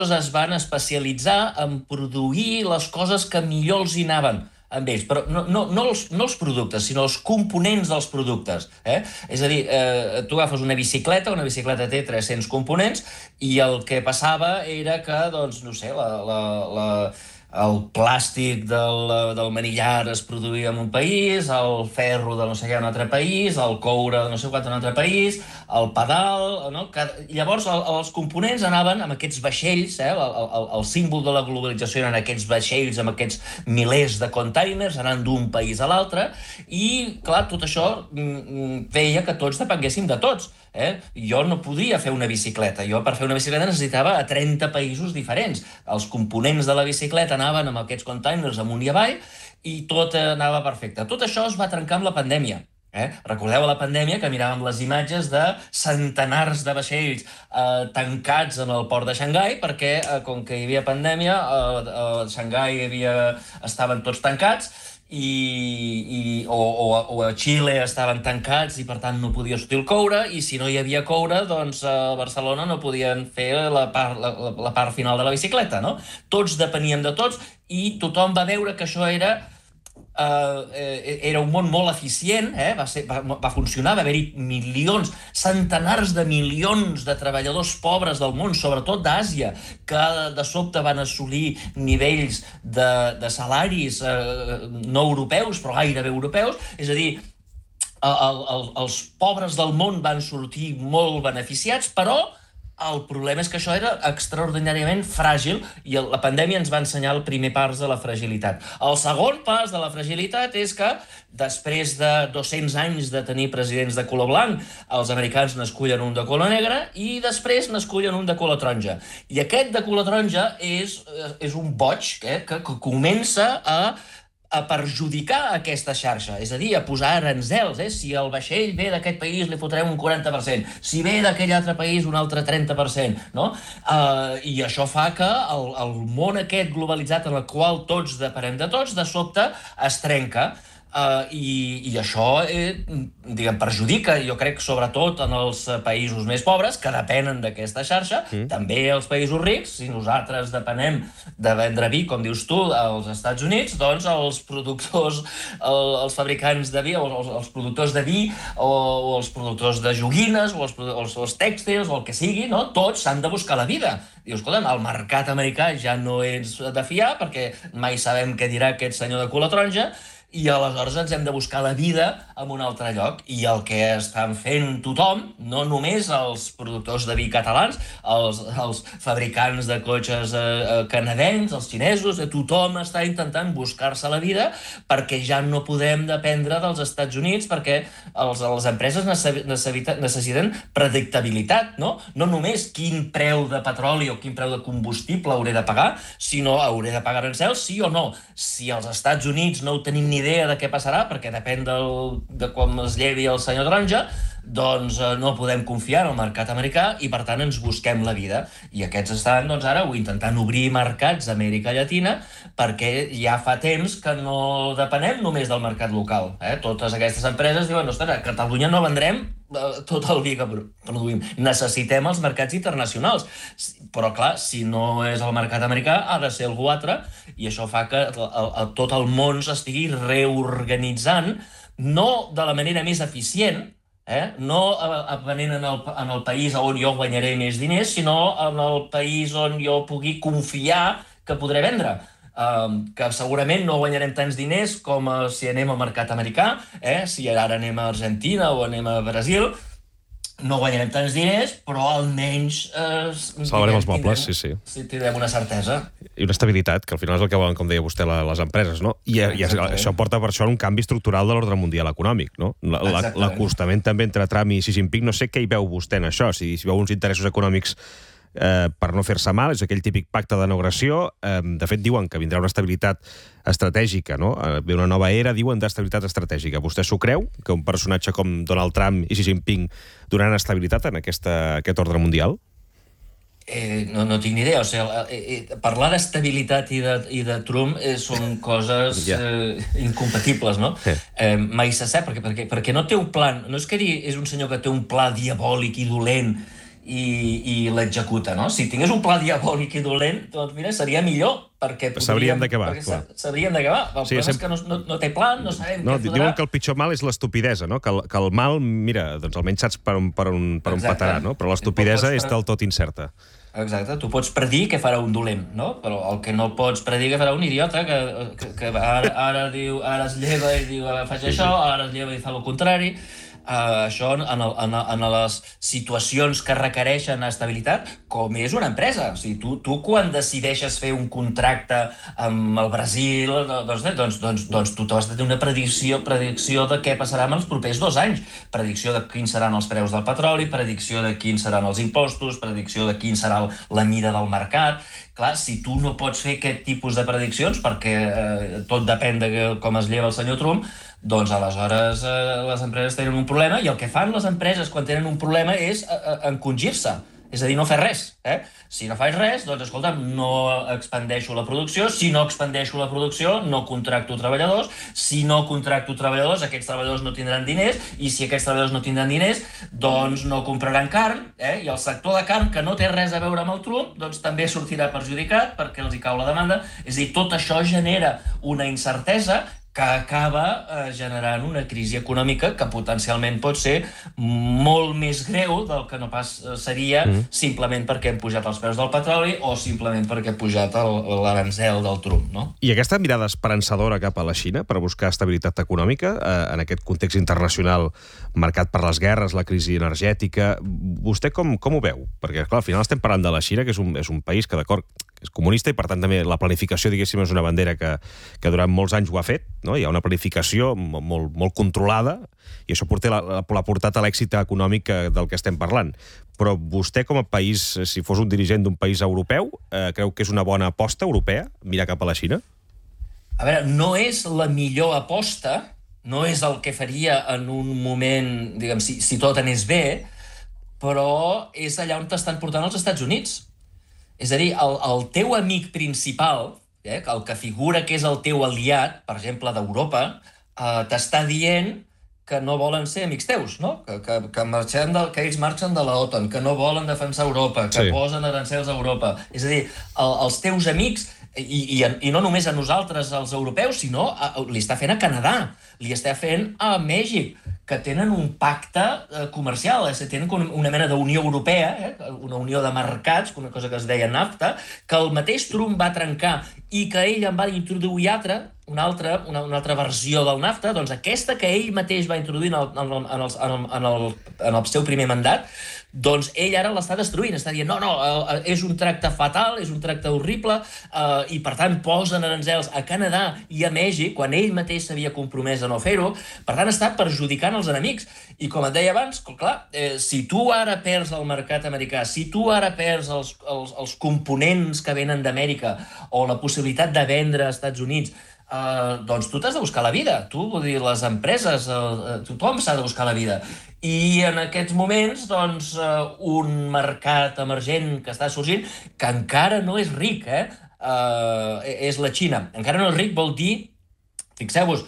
es van especialitzar en produir les coses que millor els hi anaven amb ells, però no els productes, sinó els components dels productes. És a dir, tu agafes una bicicleta té 300 components, i el que passava era que, doncs, no sé, el plàstic del manillar es produïa en un país, el ferro de no sé què en un altre país, el coure de no sé quant en un altre país, el pedal... No? Llavors, els components anaven amb aquests vaixells, el símbol de la globalització eren aquests vaixells amb aquests milers de containers anant d'un país a l'altre, i, clar, tot això feia que tots depenguéssim de tots. Jo no podia fer una bicicleta. Jo, per fer una bicicleta, necessitava a 30 països diferents. Els components de la bicicleta anaven amb aquests containers amunt i avall, i tot anava perfecte. Tot això es va trencar amb la pandèmia. Recordeu a la pandèmia que miràvem les imatges de centenars de vaixells tancats en el port de Xangai, perquè, com que hi havia pandèmia, a Xangai estaven tots tancats, o a Xile estaven tancats i per tant no podia sortir el coure, i si no hi havia coure, doncs a Barcelona no podien fer la part final de la bicicleta, no? Tots depeníem de tots, i tothom va veure que això era un món molt eficient, va funcionar, va haver-hi milions, centenars de milions de treballadors pobres del món, sobretot d'Àsia, que de sobte van assolir nivells de salaris no europeus, però gairebé europeus. És a dir, els pobres del món van sortir molt beneficiats, però el problema és que això era extraordinàriament fràgil, i la pandèmia ens va ensenyar el primer pas de la fragilitat. El segon pas de la fragilitat és que, després de 200 anys de tenir presidents de color blanc, els americans n'escullen un de color negre, i després n'escullen un de color taronja. I aquest de color taronja és un boig que comença a perjudicar aquesta xarxa, és a dir, a posar aranzels. Si el vaixell ve d'aquest país li fotrem un 40%, si ve d'aquell altre país un altre 30%, no? I això fa que el món aquest globalitzat en el qual tots depenem de tots, de sobte es trenca. I això perjudica, jo crec, sobretot en els països més pobres, que depenen d'aquesta xarxa, també els països rics. Si nosaltres depenem de vendre vi, com dius tu, als Estats Units, doncs els productors, els fabricants de vi, o els productors de vi, o els productors de joguines, o els tèxtils, o el que sigui, no? Tots s'han de buscar la vida. Dius, escolta'm, el mercat americà ja no és de fiar, perquè mai sabem què dirà aquest senyor de color taronja, i aleshores ens hem de buscar la vida en un altre lloc. I el que estan fent tothom, no només els productors de vi catalans, els fabricants de cotxes canadencs, els xinesos, tothom està intentant buscar-se la vida, perquè ja no podem dependre dels Estats Units, perquè les empreses necessiten predictabilitat, no? No només quin preu de petroli o quin preu de combustible hauré de pagar, sinó hauré de pagar aranzels, sí o no. Si als Estats Units no ho tenim ni idea de què passarà, perquè depèn de com es llevi el senyor taronja, doncs no podem confiar en el mercat americà, i per tant ens busquem la vida. I aquests estan ara intentant obrir mercats a Amèrica Llatina, perquè ja fa temps que no depenem només del mercat local. Totes aquestes empreses diuen, ostres, a Catalunya no vendrem tot el vi que produïm. Necessitem els mercats internacionals. Però, clar, si no és el mercat americà, ha de ser algú altre, i això fa que tot el món s'estigui reorganitzant, no de la manera més eficient, no venent en el país on jo guanyaré més diners, sinó en el país on jo pugui confiar que podré vendre. Que segurament no guanyarem tants diners com si anem al mercat americà, si ara anem a Argentina o anem a Brasil, no guanyarem tants diners, però almenys salvarem els mobles, sí. Tindrem una certesa. I una estabilitat, que al final és el que volen, com deia vostè, les empreses, no? I això porta per això un canvi estructural de l'ordre mundial econòmic, no? L'acostament també entre Trump i Xi Jinping, no sé què hi veu vostè en això, si veu uns interessos econòmics per no fer-se mal, és aquell típic pacte de no agressió. De fet, diuen que vindrà una estabilitat estratègica, no? Ve una nova era, diuen, d'estabilitat estratègica. Vostè s'ho creu, que un personatge com Donald Trump i Xi Jinping donaran estabilitat en aquest ordre mundial? No tinc ni idea. O sigui, parlar d'estabilitat i de Trump són coses incompatibles, no? Mai se sap, perquè no té un plan. No és que és un senyor que té un pla diabòlic i dolent i l'executa, no? Si tingués un pla diabòlic i dolent, doncs mira, seria millor, perquè sabríem d'acabar, clar. Sabríem d'acabar. El problema és que no té plan, no sabem què fotrà. Diuen que el pitjor mal és l'estupidesa, no? Que el mal, mira, doncs almenys saps per on petarà, no? Però l'estupidesa és del tot incerta. Exacte, tu pots predir què farà un dolent, no? Però el que no pots predir què farà un idiota que ara es lleva i diu faig això, ara es lleva i fa el contrari. Això en les situacions que requereixen estabilitat, com és una empresa. O sigui, tu quan decideixes fer un contracte amb el Brasil, doncs tu has de tenir una predicció de què passarà en els propers 2 anys. Predicció de quins seran els preus del petroli, predicció de quins seran els impostos, predicció de quin serà la mida del mercat. Clar, si tu no pots fer aquest tipus de prediccions, perquè tot depèn de com es lleva el senyor Trump, doncs aleshores les empreses tenen un problema, i el que fan les empreses quan tenen un problema és encongir-se, és a dir, no fer res. Si no faig res, doncs escolta, no expandeixo la producció, si no expandeixo la producció no contracto treballadors, si no contracto treballadors, aquests treballadors no tindran diners, i si aquests treballadors no tindran diners, doncs no compraran carn, i el sector de carn, que no té res a veure amb el Trump, doncs també sortirà perjudicat perquè els hi cau la demanda. És a dir, tot això genera una incertesa que acaba generant una crisi econòmica que potencialment pot ser molt més greu del que no pas seria simplement perquè han pujat els preus del petroli o simplement perquè ha pujat l'aranzel del Trump, no? I aquesta mirada esperançadora cap a la Xina per buscar estabilitat econòmica en aquest context internacional marcat per les guerres, la crisi energètica, vostè com ho veu? Perquè, clar, al final estem parlant de la Xina, que és un país que, d'acord, és comunista i, per tant, també la planificació, diguéssim, és una bandera que durant molts anys ho ha fet, no? Hi ha una planificació molt controlada i això l'ha portat a l'èxit econòmic del que estem parlant. Però vostè, com a país, si fos un dirigent d'un país europeu, creu que és una bona aposta europea mirar cap a la Xina? A veure, no és la millor aposta, no és el que faria en un moment, diguem, si tot anés bé, però és allà on t'estan portant els Estats Units. És a dir, el teu amic principal, el que figura que és el teu aliat, per exemple, d'Europa, t'està dient que no volen ser amics teus, no? Que ells marxen de l'OTAN, que no volen defensar Europa, que posen arancels a Europa. És a dir, els teus amics, i no només a nosaltres, els europeus, sinó li està fent a Canadà, li està fent a Mèxic, que tenen un pacte comercial, tenen una mena d'unió europea, una unió de mercats, una cosa que es deia NAFTA, que el mateix Trump va trencar i que ell en va introduir una altra versió del NAFTA, doncs aquesta que ell mateix va introduir en el seu primer mandat, doncs ell ara l'està destruint, està dient no, és un tracte fatal, és un tracte horrible, i per tant posen arancels a Canadà i a Mèxic quan ell mateix s'havia compromès a no fer-ho. Per tant està perjudicant els enemics, i com et deia abans, clar, si tu ara perds el mercat americà, si tu ara perds els components que venen d'Amèrica o la possibilitat de vendre als Estats Units, doncs tu t'has de buscar la vida. Vull dir, les empreses, tothom s'ha de buscar la vida. I en aquests moments, doncs, un mercat emergent que està sorgint, que encara no és ric, és la Xina. Encara no és ric vol dir, fixeu-vos,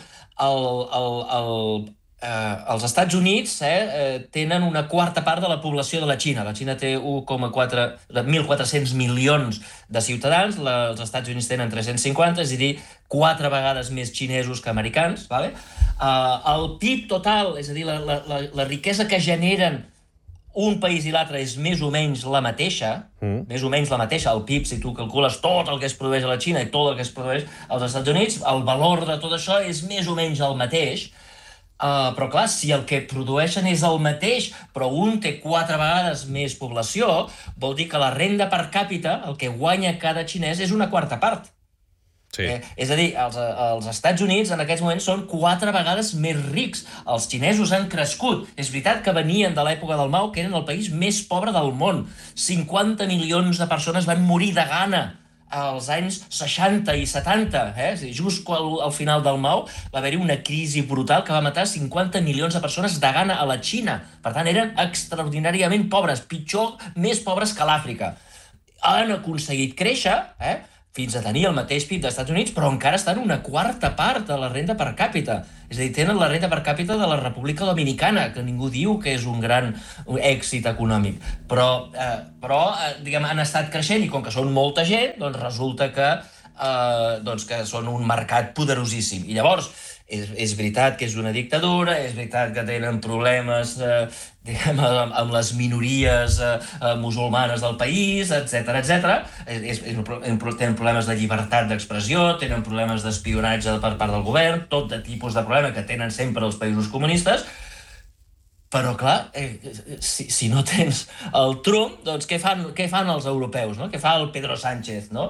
els Estats Units tenen una quarta part de la població de la Xina. La Xina té 1.400 milions de ciutadans, els Estats Units tenen 350, és a dir, 4 vegades més xinesos que americans. El PIB total, és a dir, la riquesa que generen un país i l'altre és més o menys la mateixa, el PIB, si tu calcules tot el que es produeix a la Xina i tot el que es produeix als Estats Units, el valor de tot això és més o menys el mateix. Però clar, si el que produeixen és el mateix, però un té 4 vegades més població, vol dir que la renda per càpita, el que guanya cada xinès, és una quarta part. Sí. És a dir, els Estats Units en aquests moments són 4 vegades més rics. Els xinesos han crescut. És veritat que venien de l'època del Mao, que eren el país més pobre del món. 50 milions de persones van morir de gana als anys 60 i 70, just al final del Mao, va haver-hi una crisi brutal que va matar 50 milions de persones de gana a la Xina. Per tant, eren extraordinàriament pobres, més pobres que l'Àfrica. Han aconseguit créixer, fins a tenir el mateix PIB dels Estats Units, però encara estan una quarta part de la renda per càpita. És a dir, tenen la renda per càpita de la República Dominicana, que ningú diu que és un gran èxit econòmic. Però diguem, han estat creixent i com que són molta gent, doncs resulta que són un mercat poderosíssim. I llavors, és veritat que és una dictadura, és veritat que tenen problemes amb les minories musulmanes del país, etc. Tenen problemes de llibertat d'expressió, tenen problemes d'espionatge per part del govern, tot de tipus de problema que tenen sempre els països comunistes. Però, clar, si no tens el Trump, doncs què fan els europeus, no? Què fa el Pedro Sánchez, no?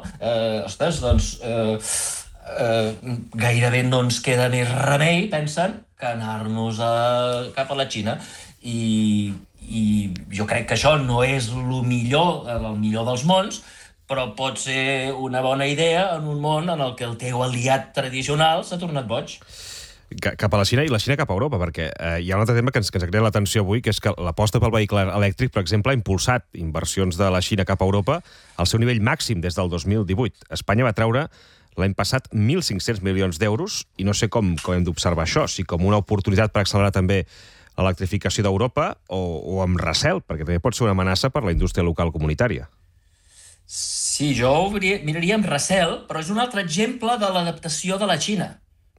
Gairebé no ens queda més remei, pensen, que anar-nos cap a la Xina. I jo crec que això no és el millor dels mons, però pot ser una bona idea en un món en el que el teu aliat tradicional s'ha tornat boig. Cap a la Xina i la Xina cap a Europa, perquè hi ha un altre tema que ens crea l'atenció avui, que és que l'aposta pel vehicle elèctric, per exemple, ha impulsat inversions de la Xina cap a Europa al seu nivell màxim des del 2018. Espanya va treure l'any passat 1.500 milions d'euros i no sé com hem d'observar això, si com una oportunitat per accelerar també l'electrificació d'Europa o amb recel, perquè també pot ser una amenaça per la indústria local comunitària. Sí, jo ho miraria amb recel, però és un altre exemple de l'adaptació de la Xina.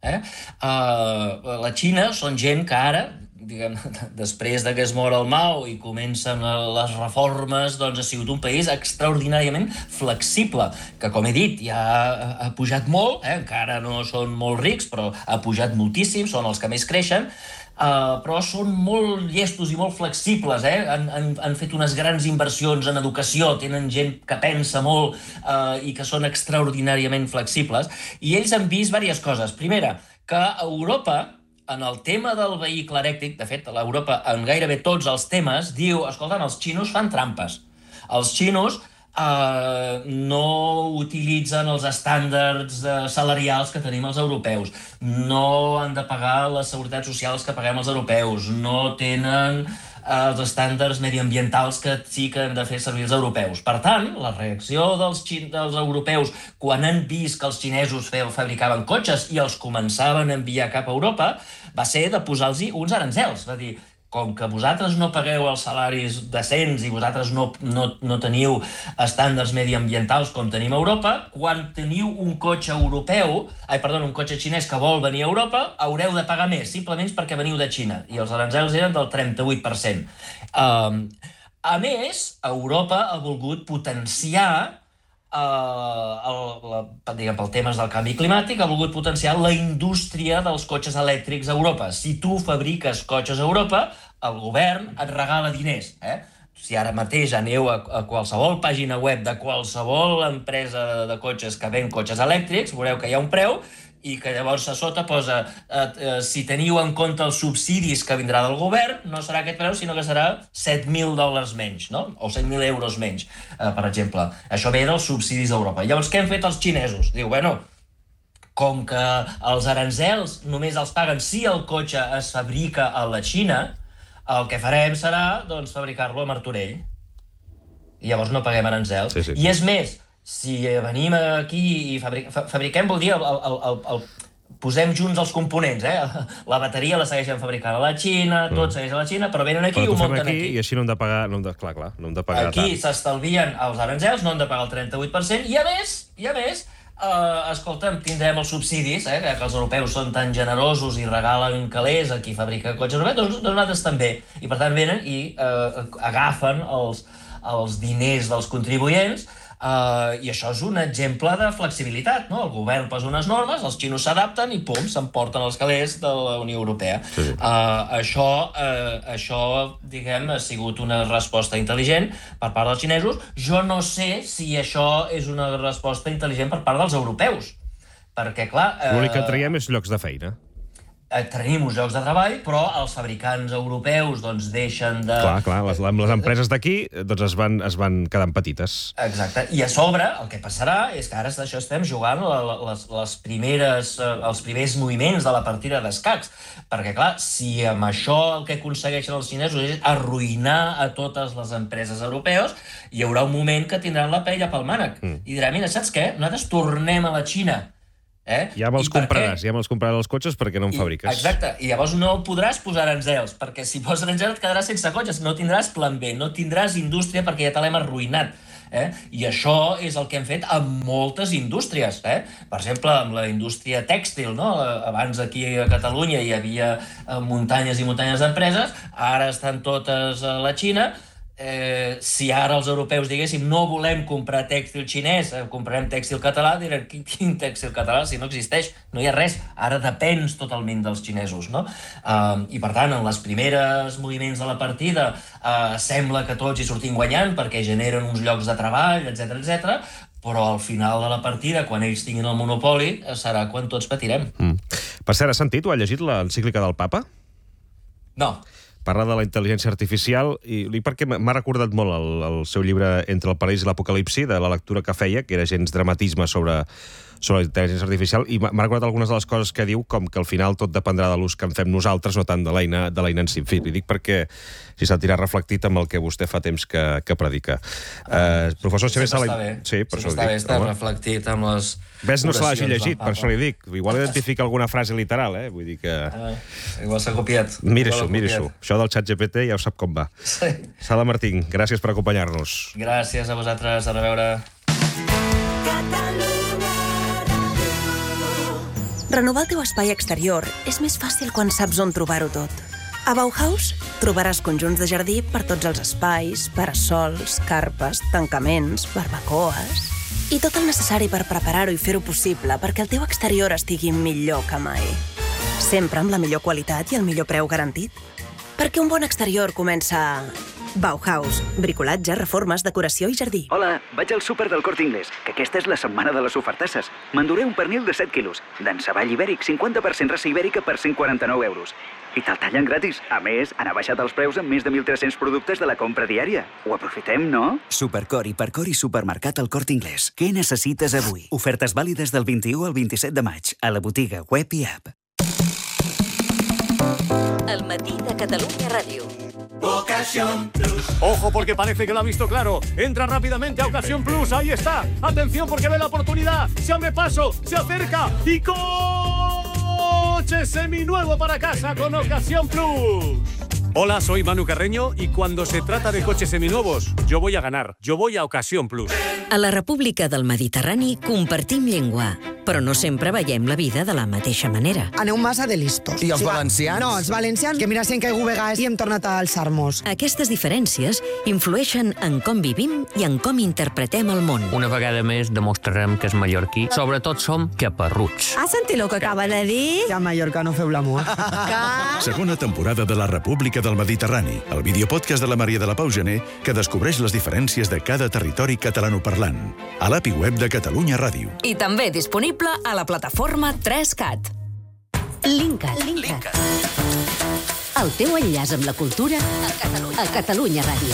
La Xina són gent que ara, després que es mor el Mao i comencen les reformes, doncs ha sigut un país extraordinàriament flexible, que, com he dit, ja ha pujat molt, encara no són molt rics, però ha pujat moltíssim, són els que més creixen, però són molt llestos i molt flexibles, han fet unes grans inversions en educació, tenen gent que pensa molt i que són extraordinàriament flexibles, i ells han vist diverses coses. Primera, que Europa, en el tema del vehicle elèctric, de fet, l'Europa en gairebé tots els temes, diu, escolta, els xinos fan trampes. Els xinos no utilitzen els estàndards salarials que tenim els europeus, no han de pagar les seguretats socials que paguem els europeus, no tenen els estàndards mediambientals que sí que hem de fer servir els europeus. Per tant, la reacció dels europeus quan han vist que els xinesos fabricaven cotxes i els començaven a enviar cap a Europa va ser de posar-los uns aranzels. Va dir, com que vosaltres no pagueu els salaris decents i vosaltres no teniu estàndards mediambientals com tenim a Europa, quan teniu un cotxe un cotxe xinès que vol venir a Europa, haureu de pagar més, simplement perquè veniu de Xina. I els aranzels eren del 38%. A més, Europa ha volgut potenciar pel temes del canvi climàtic, ha volgut potenciar la indústria dels cotxes elèctrics a Europa. Si tu fabriques cotxes a Europa, el govern et regala diners. Si ara mateix aneu a qualsevol pàgina web de qualsevol empresa de cotxes que ven cotxes elèctrics, veureu que hi ha un preu i que llavors a sota posa si teniu en compte els subsidis que vindrà del govern, no serà aquest preu, sinó que serà $7.000 menys, no? O 7.000 euros menys, per exemple. Això ve dels subsidis d'Europa. Llavors, què han fet els xinesos? Diu, com que els aranzels només els paguen si el cotxe es fabrica a la Xina, el que farem serà, doncs, fabricar-lo a Martorell. I llavors no paguem aranzels. Sí. I és més, si venim aquí i fabriquem, vol dir, posem junts els components, la bateria la segueixen fabricant a la Xina, tot segueix a la Xina, però venen aquí i ho munten aquí. I així no hem de pagar, no hem de pagar aquí s'estalvien els aranzels, no hem de pagar el 38%, i a més, escolta'm, tindrem els subsidis, que els europeus són tan generosos i regalen calés a qui fabrica cotxes europeus, doncs nosaltres també. I per tant venen i agafen els diners dels contribuents, i això és un exemple de flexibilitat, no? El govern posa unes normes, els xinos s'adapten i pum, s'emporten els calés de la Unió Europea. Sí. Això, diguem, ha sigut una resposta intel·ligent per part dels xinesos. Jo no sé si això és una resposta intel·ligent per part dels europeus, perquè, clar... L'únic que traiem és llocs de feina. tenim uns llocs de treball, però els fabricants europeus doncs, deixen de... Clar, les empreses d'aquí doncs es van quedant petites. Exacte, i a sobre el que passarà és que ara d'això estem jugant els primers moviments de la partida d'escacs, perquè clar, si amb això el que aconsegueixen els xinesos és arruïnar a totes les empreses europees, hi haurà un moment que tindran la paella pel mànec i diran, mira, saps què? Nosaltres tornem a la Xina. Ja me'ls compraràs els cotxes perquè no en fabriques. Exacte, i llavors no podràs posar aranzels, perquè si poses aranzels et quedaràs sense cotxes, no tindràs plan B, no tindràs indústria perquè ja te l'hem arruïnat. I això és el que hem fet amb moltes indústries. Per exemple, amb la indústria tèxtil, no? Abans aquí a Catalunya hi havia muntanyes i muntanyes d'empreses, ara estan totes a la Xina. Si ara els europeus diguéssim no volem comprar tèxtil xinès, comprarem tèxtil català, direm quin tèxtil català si no existeix, no hi ha res, ara depens totalment dels xinesos, no? I per tant, en les primeres moviments de la partida sembla que tots hi sortim guanyant perquè generen uns llocs de treball, etc, però al final de la partida, quan ells tinguin el monopoli, serà quan tots patirem. Per cert, has sentit o has llegit l'encíclica del papa? No. Parla de la intel·ligència artificial, i perquè m'ha recordat molt el seu llibre Entre el paraís i l'apocalipsi, de la lectura que feia, que era gens dramatisme sobre la intel·ligència artificial, i m'ha recordat algunes de les coses que diu, com que al final tot dependrà de l'ús que en fem nosaltres, no tant de l'eina en si. En fi, li dic perquè si sentirà reflectit amb el que vostè fa temps que predica. Professor Xavier Sala... Sí, per això ho dic. Està bé estar reflectit amb les... Ves, no se l'hagi llegit, per això li dic. Igual identifica alguna frase literal, vull dir que... Igual s'ha copiat. Mira-s'ho. Això del xat GPT ja ho sap com va. Sí. Sala Martín, gràcies per acompanyar-nos. Gràcies a vosaltres, a reveure. Renovar el teu espai exterior és més fàcil quan saps on trobar-ho tot. A Bauhaus trobaràs conjunts de jardí per tots els espais, parasols, carpes, tancaments, barbacoes... i tot el necessari per preparar-ho i fer-ho possible perquè el teu exterior estigui millor que mai. Sempre amb la millor qualitat i el millor preu garantit. Perquè un bon exterior comença a... Bauhaus. Bricolatge, reformes, decoració i jardí. Hola, vaig al súper del Corte Inglés, que aquesta és la setmana de les ofertasses. M'enduré un pernil de 7 quilos, d'enceball ibèric, 50% raça ibèrica per 149 euros. I te'l tallen gratis. A més, han abaixat els preus en més de 1.300 productes de la compra diària. Ho aprofitem, no? Supercor, Hipercor i Supermercat al Corte Inglés. Què necessites avui? Ofertes vàlides del 21 al 27 de maig, a la botiga web i app. El matí de Catalunya Ràdio. Ocasión Plus. Ojo, porque parece que lo ha visto claro. Entra rápidamente a Ocasión Plus. Ahí está. Atención, porque ve la oportunidad. Se abre paso, se acerca y coche seminuevo para casa con Ocasión Plus. Hola, soy Manu Carreño y cuando se trata de coches seminuevos, yo voy a ganar. Yo voy a Ocasión Plus. A la República del Mediterrani compartim llengua, però no sempre veiem la vida de la mateixa manera. Aneu massa de listos. I els valencians? No, els valencians, que mira si hem caigut vegades i hem tornat a alçar-nos. Aquestes diferències influeixen en com vivim i en com interpretem el món. Una vegada més demostrarem que és mallorquí. Sobretot som caparruts. Has sentit el que acaba de dir? Ja a Mallorca no feu l'amor. Segona temporada de la República del Mediterrani, el videopodcast de la Maria de la Pau Gené que descobreix les diferències de cada territori catalanoparlant. A l'API web de Catalunya Ràdio. I també disponible a la plataforma 3CAT. Linkat. El teu enllaç amb la cultura a Catalunya Ràdio.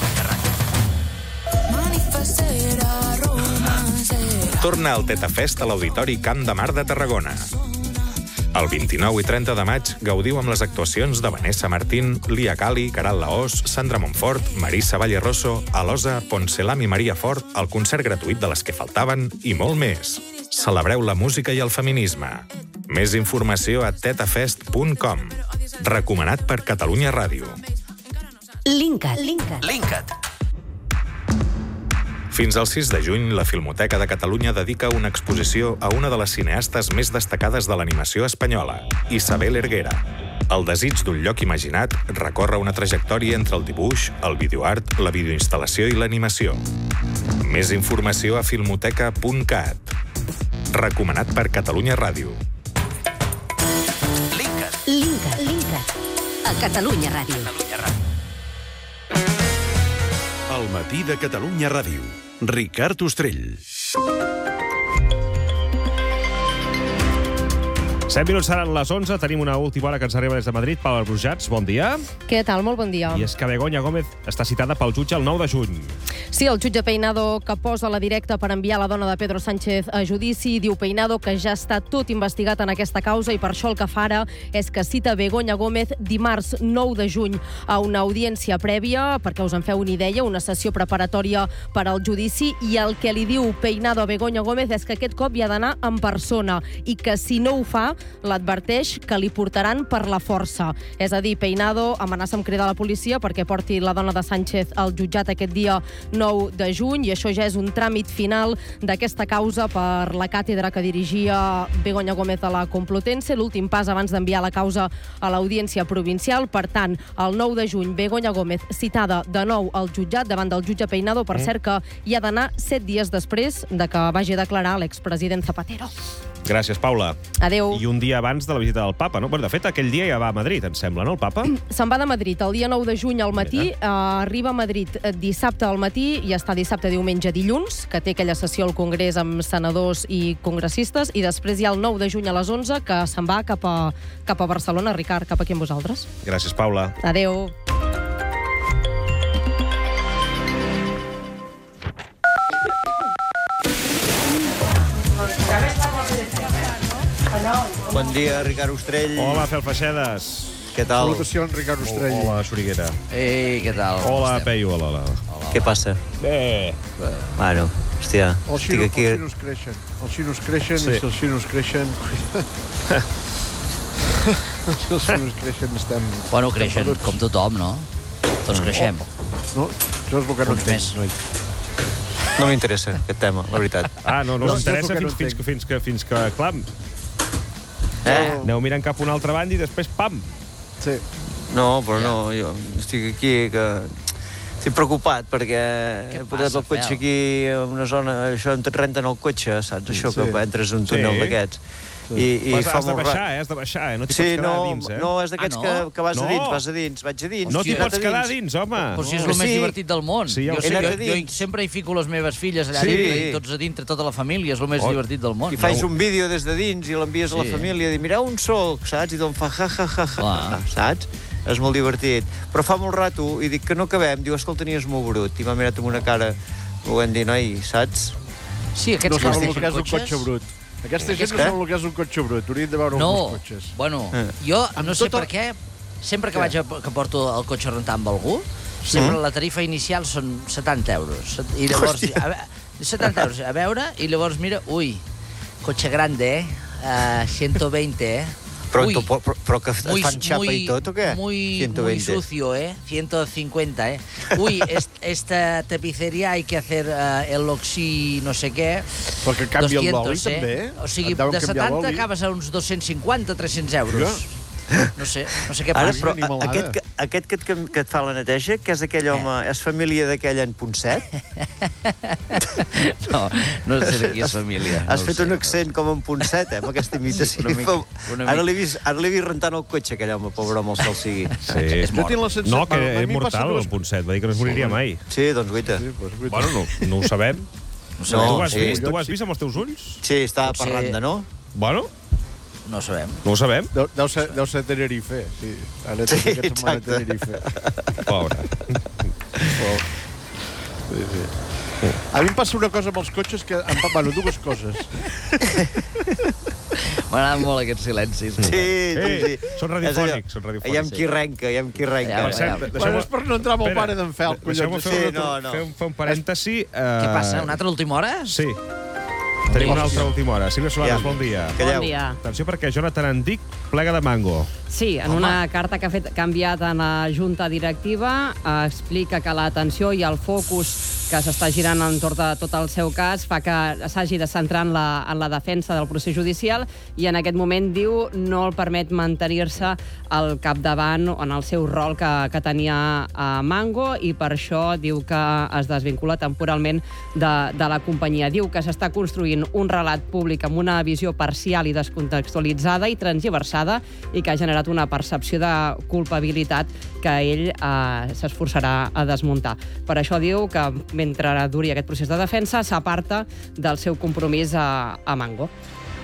Torna al Teta Fest a l'Auditori Camp de Mar de Tarragona. El 29 i 30 de maig gaudiu amb les actuacions de Vanessa Martín, Lia Cali, Caral Laós, Sandra Montfort, Marisa Valleroso, Alosa, Poncelam i Maria Fort, el concert gratuït de Les que faltaven i molt més. Celebreu la música i el feminisme. Més informació a tetafest.com. Recomanat per Catalunya Ràdio. Linkat. Fins al 6 de juny, la Filmoteca de Catalunya dedica una exposició a una de les cineastes més destacades de l'animació espanyola, Isabel Erguera. El desig d'un lloc imaginat recorre una trajectòria entre el dibuix, el videoart, la videoinstal·lació i l'animació. Més informació a filmoteca.cat. Recomanat per Catalunya Ràdio. Linkat. A Catalunya Ràdio. El matí de Catalunya Ràdio. Ricard Ostrell. 7 minuts seran les 11, tenim una última hora que ens arriba des de Madrid. Paula Brujats, bon dia. Què tal? Molt bon dia. I és que Begoña Gómez està citada pel jutge el 9 de juny. Sí, el jutge Peinado, que posa la directa per enviar la dona de Pedro Sánchez a judici, diu Peinado que ja està tot investigat en aquesta causa i per això el que fa ara és que cita Begoña Gómez dimarts 9 de juny a una audiència prèvia, perquè us en feu una idea, una sessió preparatòria per al judici, i el que li diu Peinado a Begoña Gómez és que aquest cop hi ha d'anar en persona i que si no ho fa, l'adverteix que li portaran per la força. És a dir, Peinado amenaça amb cridar a la policia perquè porti la dona de Sánchez al jutjat aquest dia 9 de juny, i això ja és un tràmit final d'aquesta causa per la càtedra que dirigia Begoña Gómez a la Complutense, l'últim pas abans d'enviar la causa a l'Audiència Provincial. Per tant, el 9 de juny, Begoña Gómez citada de nou al jutjat davant del jutge Peinado, per cert que hi ha d'anar 7 dies després de que vagi a declarar l'expresident Zapatero. Gràcies, Paula. Adéu. I un dia abans de la visita del papa, no? Bueno, de fet, aquell dia ja va a Madrid, em sembla, no, el papa? Se'n va de Madrid el dia 9 de juny al matí, arriba a Madrid dissabte al matí i està dissabte, diumenge, dilluns, que té aquella sessió al Congrés amb senadors i congressistes, i després hi ha el 9 de juny a les 11, que se'n va cap a Barcelona. Ricard, cap aquí amb vosaltres. Gràcies, Paula. Adéu. Bon dia, Ricard Ostrell. Hola, Felfaixedes. Què tal? Salutacions, Ricard Ostrell. Hola, Soriguera. Ei, què tal? Hola, Peyu, hola. Què passa? Bé. Bueno, hòstia, estic aquí... Els xinos creixen. Els xinos creixen, sí. I si els xinos creixen... si els xinos creixen, estem... Bueno, creixen com tothom, no? Tots creixem. No, això és el que no entens, noi. No m'interessa, aquest tema, la veritat. No m'interessa fins que clam. Aneu mirant cap a una altra banda i després, pam! Sí. No, però no, jo estic aquí que... Estic preocupat perquè he posat el cotxe aquí en una zona... Això on et renten el cotxe, saps? Això que entres en un túnel d'aquests. I fa has de baixar, has de baixar, no t'hi pots quedar a dins, No, és d'aquests que vas a dins, vaig a dins. No t'hi pots quedar a dins, home. Però si és el més divertit del món. Jo sempre hi fico les meves filles allà dintre, i tots a dintre, tota la família, és el més divertit del món. I faig un vídeo des de dins i l'envies a la família i dic, mireu un solc, saps? I d'on fa ja, saps? És molt divertit. Però fa molt rato, i dic que no acabem, diu, escolta, és molt brut. I m'ha mirat amb una cara, ho vam dir, noi, saps? Sí, aquests que són un cotxe brut. Aquesta gent no sap el que és un cotxe brut. Haurien de veure alguns cotxes. Bueno, jo no sé per què, sempre que porto el cotxe a rentar amb algú, sempre la tarifa inicial són 70 euros. I llavors, 70 euros a veure, i llavors mira, ui, cotxe grande, 120, Però que fan xapa i tot, o què? Muy sucio, 150, Uy, esta tapicería hay que hacer el oxi no sé què. Però que canvia el l'oli, també? O sigui, de 70 acabes a uns 250, 300 euros. No sé què passa. Però aquest que et fa la neteja, que és aquell home, és família d'aquell en Ponset? No sé de qui és família. Has fet un accent com en Ponset, amb aquesta imitació. Ara l'he vist rentant el cotxe, aquell home, pobre home, el sol sigui. És mort. No, que és mortal, en Ponset. Va dir que no es moriria mai. Sí, doncs guaita. Bueno, no ho sabem. Tu ho has vist amb els teus ulls? Sí, estava per randa, no? Bueno... No ho sabem. No ho sabem? Deu ser Tenerife, sí. Ara té aquesta setmana a Tenerife. Pobre. A mi em passa una cosa amb els cotxes que... Bueno, dues coses. M'agrada molt aquests silencis. Sí. Són radiofònics. Hi ha qui renca. Bueno, és per no entrar amb el pare d'en Fel, collons. Fer un parèntesi. Què passa, una altra última hora? Sí. Tenim una altra última hora. Sílvia Solanes, bon dia. Bon dia. Atenció perquè Jonathan Antic plega de mango. Sí, en una carta que ha enviat a la Junta Directiva explica que l'atenció i el focus que s'està girant entorn de tot el seu cas fa que s'hagi de centrar en la defensa del procés judicial i en aquest moment, diu, no el permet mantenir-se al capdavant en el seu rol que tenia a Mango i per això diu que es desvincula temporalment de la companyia. Diu que s'està construint un relat públic amb una visió parcial i descontextualitzada i transgiversada i que ha generat una percepció de culpabilitat que ell s'esforçarà a desmuntar. Per això diu que mentre duri aquest procés de defensa s'aparta del seu compromís a Mango.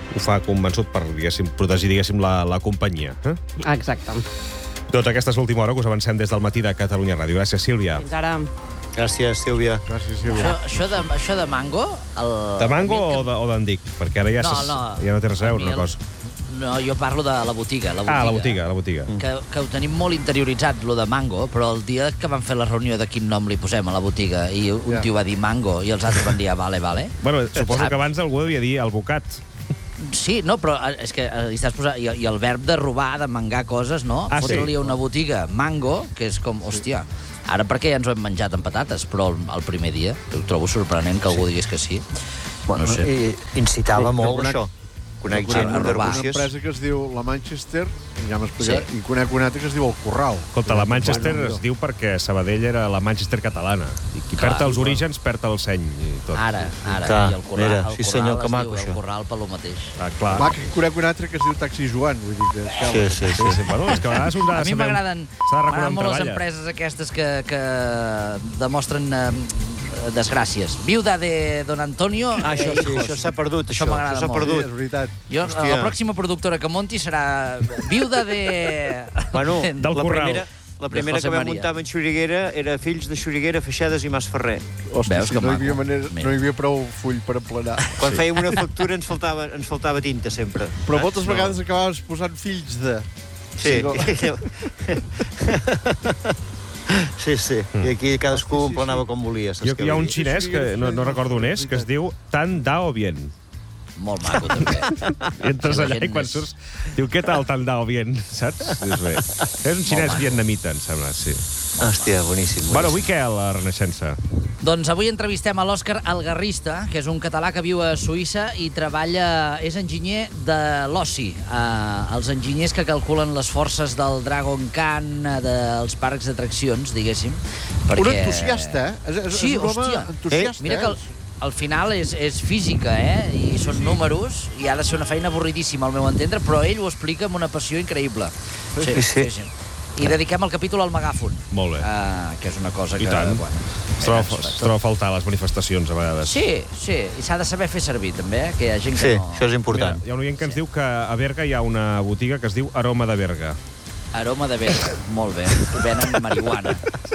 ho fa convençut per, protegir, la companyia. Exacte. Doncs aquesta és l'última hora que us avancem des del matí de Catalunya Ràdio. Gràcies, Sílvia. Fins ara. Gràcies, Sílvia. Això de mango... De mango o d'endic? Perquè ara ja no té res a veure una cosa. No, jo parlo de la botiga. La botiga. Que ho tenim molt interioritzat, lo de mango, però el dia que vam fer la reunió de quin nom li posem a la botiga i un tio va dir mango i els altres van dir vale. Bueno, suposo que abans algú devia dir albocat. Sí, no, però és que hi estàs posant... I el verb de robar, de mangar coses, no? Fotre-li a una botiga mango, que és com, hòstia, ara perquè ja ens ho hem menjat amb patates, però el primer dia ho trobo sorprenent que algú digués que sí. Bueno, no sé. Incitava molt això. Conec gent una empresa que es diu la Manchester, ja m'ha explicat, i conec una altra que es diu el Corral. Escolta, la Manchester es diu perquè Sabadell era la Manchester catalana. I qui perd els orígens, perd el seny. Ara. I el Corral es diu el Corral per lo mateix. Clar, que conec una altra que es diu Taxi Joan, vull dir que... Sí. Bueno, és que a vegades un ha de saber... A mi m'agraden molt les empreses aquestes que demostren... desgràcies. Viuda de Don Antonio. Això s'ha perdut. Això m'agrada molt. És veritat. La pròxima productora que monti serà Viuda de... Bueno, del Corral. La primera que vam muntar en Xuriguera era Fills de Xuriguera, Feixades i Mas Ferrer. Hòstia, no hi havia prou full per emplenar. Quan fèiem una factura ens faltava tinta sempre. Però moltes vegades acabaves posant Fills de... Sí. Sí. I aquí cadascú emplenava com volia. Hi ha un xinès, que no recordo on és, que es diu Tan Dao Bien. Molt maco, també. Entres allà i quan surts diu, què tal Tan Dao Bien, saps? És un xinès vietnamita, em sembla, sí. Hòstia, boníssim. Bueno, avui què a la Renaixença? Doncs avui entrevistem a l'Òscar Algarrista, que és un català que viu a Suïssa i és enginyer de l'oci. Els enginyers que calculen les forces del Dragon Khan, dels parcs d'atraccions, diguéssim. Un entusiasta, Sí, hòstia. Mira que al final és física, i són números, i ha de ser una feina avorridíssima, al meu entendre, però ell ho explica amb una passió increïble. Sí. I dediquem el capítol al megàfon. Molt bé. Que és una cosa que... I tant. Es troba a faltar les manifestacions, a vegades. Sí. I s'ha de saber fer servir, també, que hi ha gent que no... Sí, això és important. Hi ha un oient que ens diu que a Berga hi ha una botiga que es diu Aroma de Berga. Aroma de Berga, molt bé. Venen marihuana.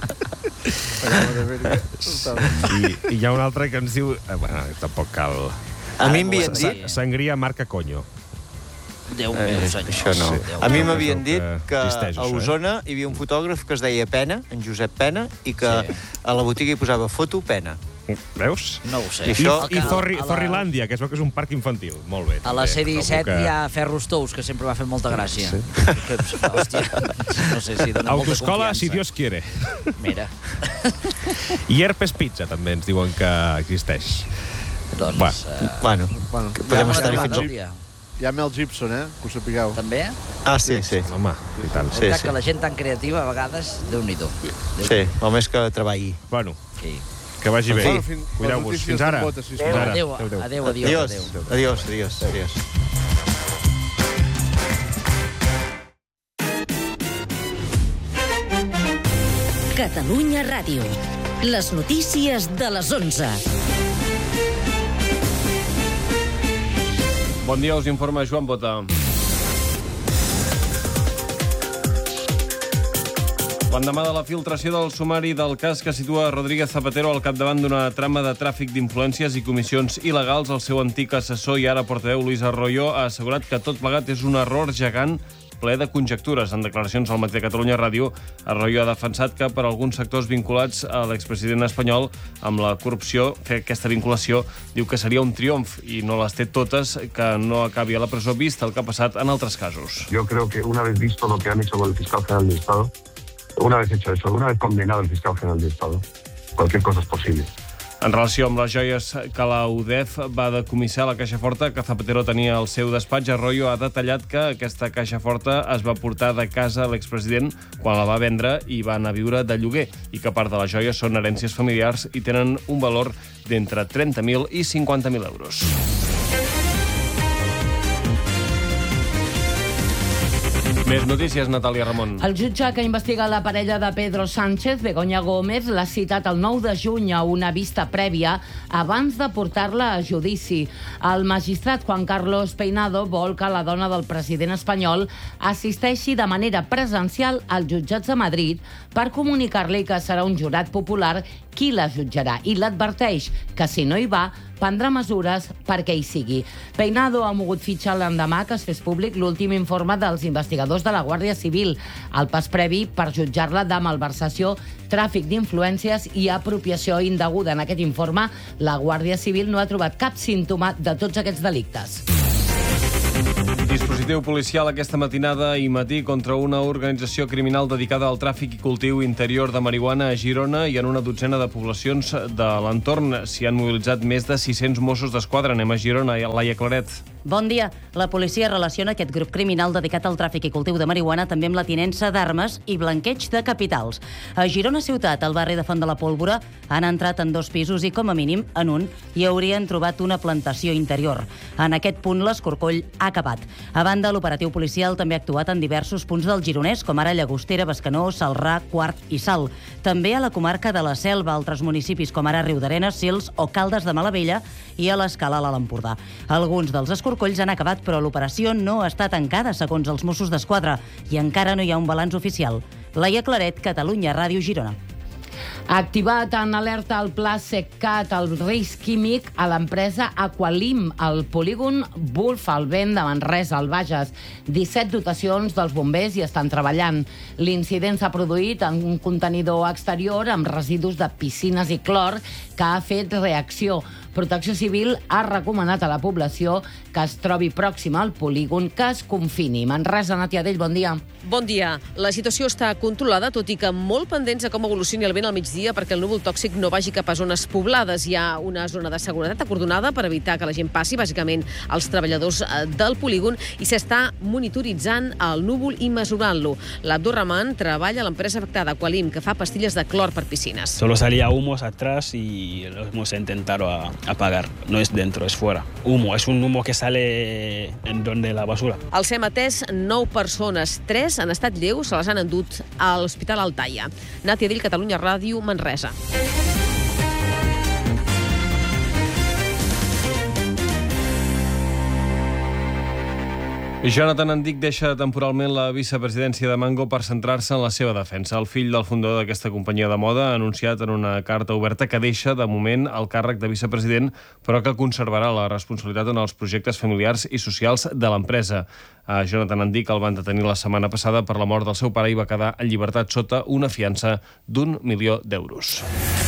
I hi ha un altre que ens diu... Bueno, tampoc cal... A mi m'havien dit... Sangria marca Coño. Déu meu, senyor. Això no. A mi m'havien dit que a Osona hi havia un fotògraf que es deia Pena, en Josep Pena, i que a la botiga hi posava foto Pena. Veus? No ho sé. I Zorrilàndia, que es veu que és un parc infantil. Molt bé. A la C-17 hi ha Ferros Tous, que sempre m'ha fet molta gràcia. Hòstia, no sé si dona molta confiança. Autoescola, si Dios quiere. Mira. I Herpes Pizza, també ens diuen que existeix. Doncs... Bueno, podem estar-hi fins al dia. Hi ha Mel Gibson, que ho sapigueu. També? Sí. Home, i tant. Sí. Que la gent tan creativa, a vegades, Déu-n'hi-do. Sí, el més que treballi. Bueno, que vagi bé. Cuideu-vos. Fins ara. Adiós. Catalunya Ràdio. Les notícies de les 11. Bon dia, us informa Joan Bota. L'endemà de la filtració del sumari del cas que situa Rodríguez Zapatero al capdavant d'una trama de tràfic d'influències i comissions il·legals, el seu antic assessor i ara portaveu Luis Arroyo ha assegurat que tot plegat és un error gegant ple de conjectures. En declaracions al matí de Catalunya Ràdio, Arroyo ha defensat que per alguns sectors vinculats a l'expresident espanyol amb la corrupció, fer aquesta vinculació diu que seria un triomf i no les té totes que no acabi a la presó vist el que ha passat en altres casos. Yo creo que una vez visto lo que han hecho con el fiscal general del Estado, una vez hecho eso, una vez condenado el fiscal general del Estado, cualquier cosa es posible. En relació amb les joies que la UDEF va decomissar a la Caixa Forta que Zapatero tenia al seu despatx, Arroyo ha detallat que aquesta Caixa Forta es va portar de casa a l'expresident quan la va vendre i va anar a viure de lloguer i que part de les joies són herències familiars i tenen un valor d'entre 30.000 i 50.000 euros. Més notícies, Natàlia Ramon. El jutge que investiga la parella de Pedro Sánchez, Begoña Gómez, l'ha citat el 9 de juny a una vista prèvia abans de portar-la a judici. El magistrat Juan Carlos Peinado vol que la dona del president espanyol assisteixi de manera presencial als jutjats de Madrid per comunicar-li que serà un jurat popular qui la jutjarà i l'adverteix que si no hi va prendrà mesures perquè hi sigui. Peinado ha mogut fitxar l'endemà que es fes públic l'últim informe dels investigadors de la Guàrdia Civil, el pas previ per jutjar-la de malversació, tràfic d'influències i apropiació indeguda. En aquest informe, la Guàrdia Civil no ha trobat cap símptoma de tots aquests delictes. Dispositiu policial aquesta matinada i matí contra una organització criminal dedicada al tràfic i cultiu interior de marihuana a Girona i en una dotzena de poblacions de l'entorn. S'hi han mobilitzat més de 600 Mossos d'Esquadra. Anem a Girona, Laia Claret. Bon dia. La policia relaciona aquest grup criminal dedicat al tràfic i cultiu de marihuana també amb la tinença d'armes i blanqueig de capitals. A Girona ciutat, al barri de Font de la Pólvora, han entrat en 2 pisos i, com a mínim, en un hi haurien trobat una plantació interior. En aquest punt, l'escorcoll ha acabat. A banda, l'operatiu policial també ha actuat en diversos punts del Gironès, com ara Llagostera, Bescanó, Salrà, Quart i Salt. També a la comarca de la Selva, altres municipis com ara Riudarenes, Sils o Caldes de Malavella i a l'Escala a l'Empordà. Alguns dels escorcolls han acabat, però l'operació no està tancada, segons els Mossos d'Esquadra, i encara no hi ha un balanç oficial. Laia Claret, Catalunya Ràdio, Girona. Ha activat en alerta el pla SECCAT, el risc químic, a l'empresa Aqualim, al polígon Bulf, al vent de Manresa, al Bages. 17 dotacions dels bombers hi estan treballant. L'incident s'ha produït en un contenidor exterior amb residus de piscines i clor que ha fet reacció. Protecció Civil ha recomanat a la població que es trobi pròxima al polígon que es confini. Manresa, Nàtia Dell, bon dia. Bon dia. La situació està controlada, tot i que molt pendents de com evolucioni el vent al migdia perquè el núvol tòxic no vagi cap a zones poblades. Hi ha una zona de seguretat acordonada per evitar que la gent passi, bàsicament els treballadors del polígon, i s'està monitoritzant el núvol i mesurant-lo. l'Abdur Rahman treballa a l'empresa afectada, Aqualim, que fa pastilles de clor per piscines. Solo salía humos atrás y lo hemos intentado apagar. No es dentro, es fuera. Humo, es un humo que sale en donde la basura. El SEM ha atès 9 persones, 3 han estat lleus, se les han endut a l'Hospital Altaia. Nàtia Dell, Catalunya Ràdio, Manresa. Jonathan Andic deixa temporalment la vicepresidència de Mango per centrar-se en la seva defensa. El fill del fundador d'aquesta companyia de moda ha anunciat en una carta oberta que deixa, de moment, el càrrec de vicepresident, però que conservarà la responsabilitat en els projectes familiars i socials de l'empresa. A Jonathan Andic el van detenir la setmana passada per la mort del seu pare i va quedar en llibertat sota una fiança d'1 milió d'euros.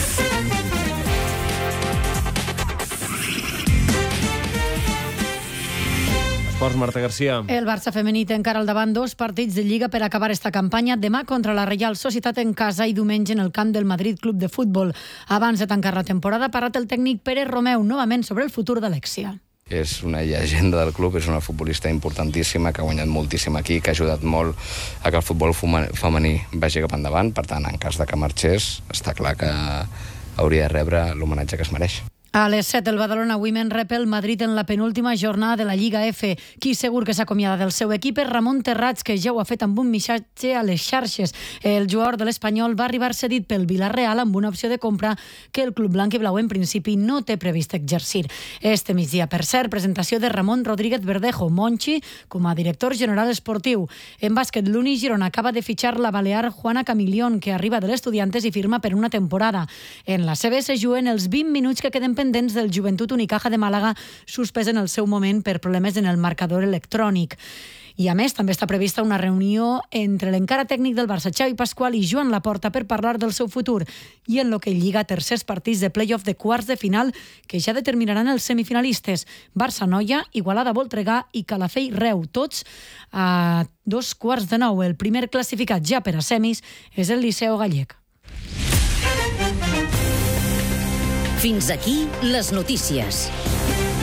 Esports, Marta Garcia. El Barça femení té encara al davant 2 partits de Lliga per acabar esta campanya. Demà contra la Reial Societat en casa i diumenge en el camp del Madrid Club de Futbol. Abans de tancar la temporada, ha parlat el tècnic Pérez Romeu novament sobre el futur d'Alexia. És una llegenda del club, és una futbolista importantíssima, que ha guanyat moltíssim aquí, que ha ajudat molt a que el futbol femení vagi cap endavant. Per tant, en cas de que marxés, està clar que hauria de rebre l'homenatge que es mereix. A les 7, el Badalona Women rep el Madrid en la penúltima jornada de la Lliga F. Qui segur que s'acomiada del seu equip és Ramon Terrats, que ja ho ha fet amb un missatge a les xarxes. El jugador de l'Espanyol va arribar cedit pel Villarreal amb una opció de compra que el club blanc i blau en principi no té previst exercir. Este migdia, per cert, presentació de Ramon Rodríguez Verdejo, Monchi, com a director general esportiu. En bàsquet, l'Uni Girona acaba de fitxar la balear Juana Camilión, que arriba de l'Estudiantes i firma per una temporada. En la CB se juguen els 20 minuts que queden pendents del Joventut Unicaja de Màlaga, suspès en el seu moment per problemes en el marcador electrònic. I a més, també està prevista una reunió entre l'encara tècnic del Barça, Xavi Pasqual, i Joan Laporta per parlar del seu futur i en lo que lliga tercers partits de play-off de quarts de final que ja determinaran els semifinalistes. Barça-Noia, Igualada-Voltregà i Calafell-Reu, tots a 8:45. El primer classificat ja per a semis és el Liceo Gallec. Fins aquí les notícies.